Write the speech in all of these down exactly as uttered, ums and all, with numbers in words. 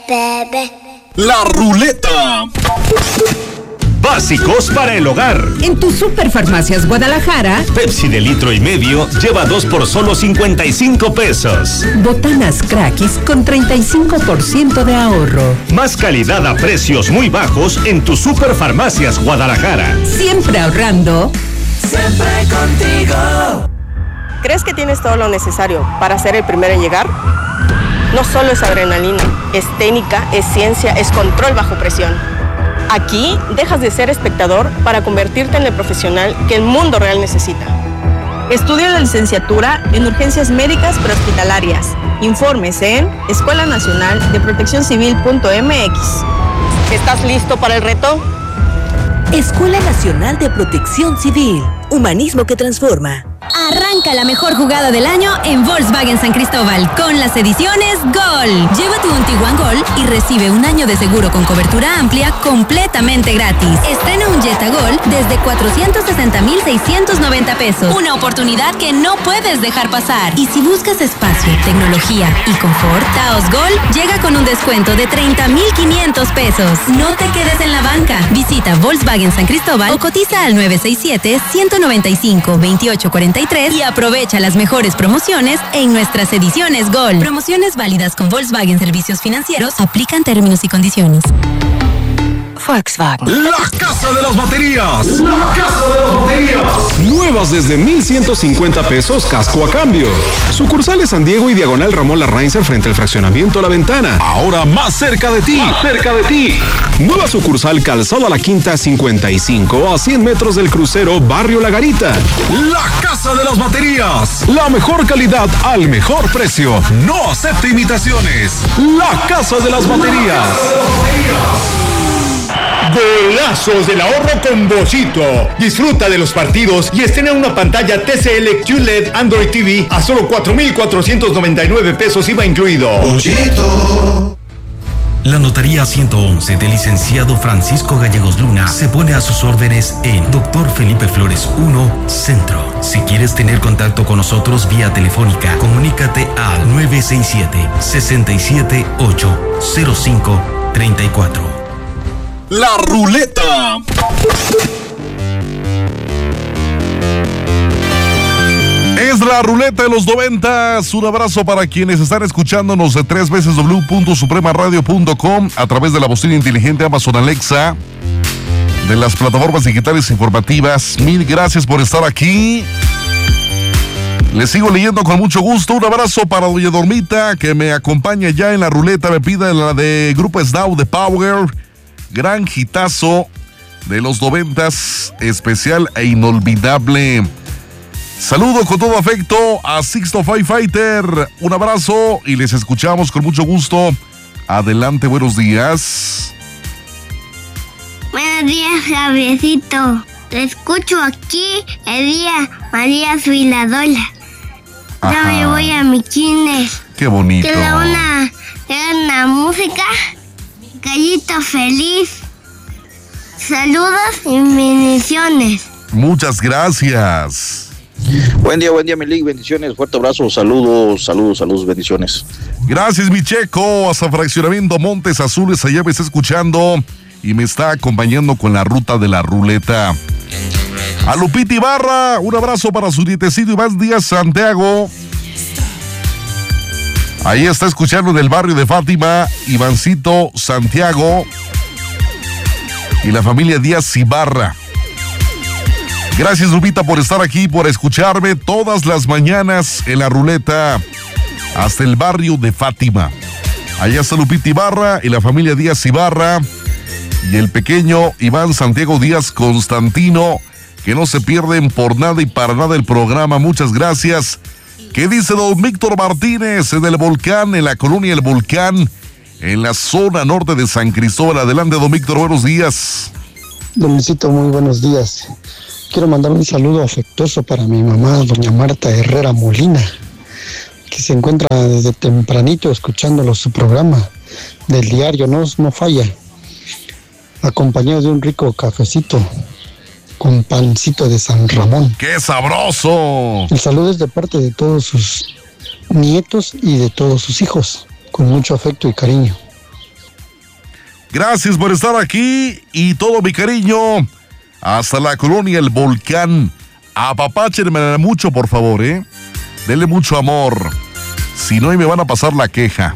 bebé. La ruleta. Básicos para el hogar. En tu Superfarmacias Guadalajara, Pepsi de litro y medio lleva dos por solo cincuenta y cinco pesos. botanas Crackis con treinta y cinco por ciento de ahorro. Más calidad a precios muy bajos en tu Superfarmacias Guadalajara. Siempre ahorrando. Siempre contigo. ¿Crees que tienes todo lo necesario para ser el primero en llegar? No solo es adrenalina, es técnica, es ciencia, es control bajo presión. Aquí dejas de ser espectador para convertirte en el profesional que el mundo real necesita. Estudia la licenciatura en urgencias médicas prehospitalarias. Informes en escuela nacional de protección civil punto m x. ¿Estás listo para el reto? Escuela Nacional de Protección Civil. Humanismo que transforma. Arranca la mejor jugada del año en Volkswagen San Cristóbal con las ediciones Gol. Llévate un Tiguan Gol y recibe un año de seguro con cobertura amplia completamente gratis. Estrena un Jetta Gol desde cuatrocientos sesenta mil seiscientos noventa pesos. Una oportunidad que no puedes dejar pasar. Y si buscas espacio, tecnología y confort, Taos Gol llega con un descuento de treinta mil quinientos pesos. No te quedes en la banca. Visita Volkswagen San Cristóbal o cotiza al nueve seis siete, uno nueve cinco, dos ocho cuatro tres y aprovecha las mejores promociones en nuestras ediciones Gol. Promociones válidas con Volkswagen Servicios Financieros. Aplican términos y condiciones. Volkswagen. La Casa de las Baterías. La Casa de las Baterías. Nuevas desde mil ciento cincuenta pesos casco a cambio. Sucursales San Diego y Diagonal Ramón Larrainzer frente al fraccionamiento La Ventana. Ahora más cerca de ti. Más cerca de ti. Nueva sucursal Calzada La Quinta cincuenta y cinco a cien metros del crucero Barrio La Garita. La Casa de las Baterías. La mejor calidad al mejor precio. No acepte imitaciones. La Casa de las Baterías. Golazos del ahorro con Bollito. Disfruta de los partidos y estrena una pantalla T C L Q L E D Android T V a solo cuatro mil cuatrocientos noventa y nueve pesos I V A incluido. Bollito. La Notaría ciento once del licenciado Francisco Gallegos Luna se pone a sus órdenes en Doctor Felipe Flores uno, Centro. Si quieres tener contacto con nosotros vía telefónica, comunícate al nueve seis siete, seis siete ocho, cero cinco tres cuatro. La Ruleta. Es la Ruleta de los noventas. Un abrazo para quienes están escuchándonos de tres veces w punto suprema radio punto com a través de la bocina inteligente Amazon Alexa, de las plataformas digitales informativas. Mil gracias por estar aquí. Les sigo leyendo con mucho gusto. Un abrazo para doña Dormita, que me acompaña ya en la Ruleta. Me pide la de Grupo Snow de Power. Gran hitazo de los noventas, especial e inolvidable. Saludo con todo afecto a Sixto Five Fighter. Un abrazo y les escuchamos con mucho gusto. Adelante, buenos días. Buenos días, Javiercito. Te escucho aquí el día María Filadola. Ya me voy a mi kine. Qué bonito. Te da una, te da una música. Gallito feliz. Saludos y bendiciones. Muchas gracias. Buen día, buen día, mi Lick. Bendiciones, fuerte abrazo, saludos, saludos, saludos, bendiciones. Gracias, mi Checo. Hasta Fraccionamiento Montes Azules, allá me está escuchando y me está acompañando con la ruta de la Ruleta. A Lupita Ibarra, un abrazo para su nietecito Iván Díaz Santiago. Ahí está escuchando del barrio de Fátima, Ivancito Santiago y la familia Díaz Ibarra. Gracias, Lupita, por estar aquí, por escucharme todas las mañanas en la Ruleta hasta el barrio de Fátima. Allá está Lupita Ibarra y la familia Díaz Ibarra y el pequeño Iván Santiago Díaz Constantino, que no se pierden por nada y para nada el programa. Muchas gracias. ¿Qué dice don Víctor Martínez en el Volcán, en la colonia El Volcán, en la zona norte de San Cristóbal? Adelante, don Víctor, buenos días. Don Luisito, muy buenos días. Quiero mandar un saludo afectuoso para mi mamá, doña Marta Herrera Molina, que se encuentra desde tempranito escuchándolo su programa del diario, no, no falla, acompañado de un rico cafecito con pancito de San Ramón. ¡Qué sabroso! El saludo es de parte de todos sus nietos y de todos sus hijos, con mucho afecto y cariño. Gracias por estar aquí y todo mi cariño hasta la colonia El Volcán. Apapáchenme mucho, por favor, ¿eh? Denle mucho amor. Si no, ahí me van a pasar la queja.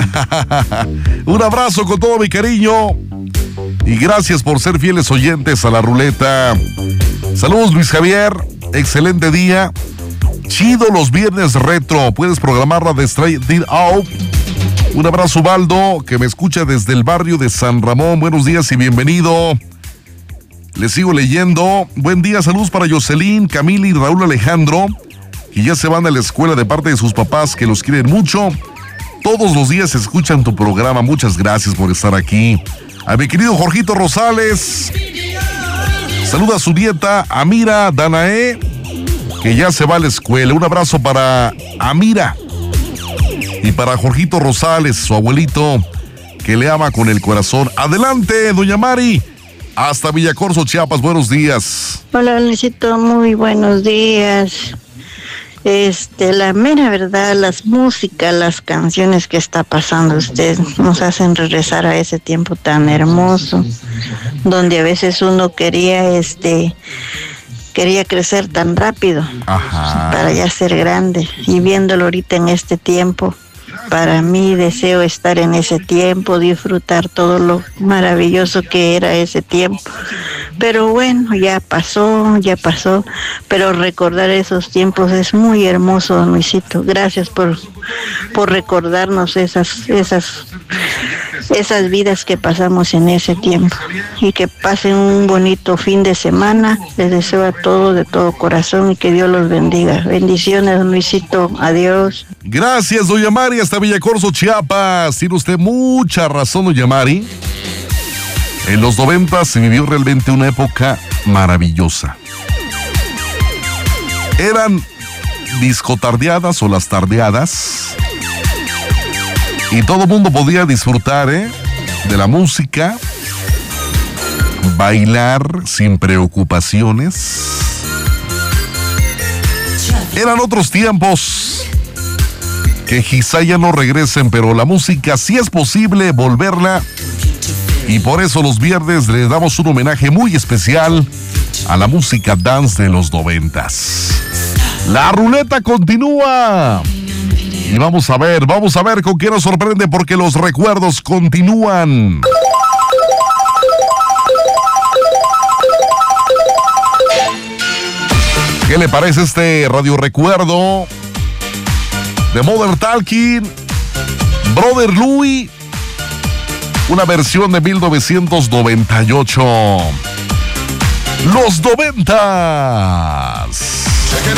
Un abrazo con todo mi cariño y gracias por ser fieles oyentes a la ruleta. Saludos, Luis Javier. Excelente día. Chido los viernes retro. Puedes programarla de Straight Out. Un abrazo, Baldo, que me escucha desde el barrio de San Ramón. Buenos días y bienvenido. Les sigo leyendo. Buen día, saludos para Jocelyn, Camila y Raúl Alejandro, que ya se van a la escuela de parte de sus papás, que los quieren mucho. Todos los días escuchan tu programa. Muchas gracias por estar aquí. A mi querido Jorgito Rosales. Saluda a su nieta, Amira Danae, que ya se va a la escuela. Un abrazo para Amira. Y para Jorgito Rosales, su abuelito, que le ama con el corazón. Adelante, doña Mari. Hasta Villacorso, Chiapas. Buenos días. Hola, Luisito. Muy buenos días. Este, la mera verdad, las músicas, las canciones que está pasando usted nos hacen regresar a ese tiempo tan hermoso, donde a veces uno quería, este, quería crecer tan rápido. Ajá. Para ya ser grande, y viéndolo ahorita en este tiempo. Para mí deseo estar en ese tiempo, disfrutar todo lo maravilloso que era ese tiempo. Pero bueno, ya pasó, ya pasó. Pero recordar esos tiempos es muy hermoso, don Luisito. Gracias por, por recordarnos esas, esas, esas vidas que pasamos en ese tiempo. Y que pasen un bonito fin de semana. Les deseo a todos de todo corazón y que Dios los bendiga. Bendiciones, don Luisito. Adiós. Gracias, doña Mari, hasta Villacorso, Chiapas. Tiene usted mucha razón, doña Mari. En los noventa se vivió realmente una época maravillosa. Eran discotardeadas o las tardeadas. Y todo el mundo podía disfrutar, ¿eh? de la música. Bailar sin preocupaciones. Eran otros tiempos que quizá ya no regresen, pero la música sí es posible volverla. Y por eso los viernes le damos un homenaje muy especial a la música dance de los noventas. La ruleta continúa. Y vamos a ver, vamos a ver con qué nos sorprende, porque los recuerdos continúan. ¿Qué le parece este radio recuerdo de Modern Talking? Brother Louie, una versión de mil novecientos noventa y ocho. Los noventas.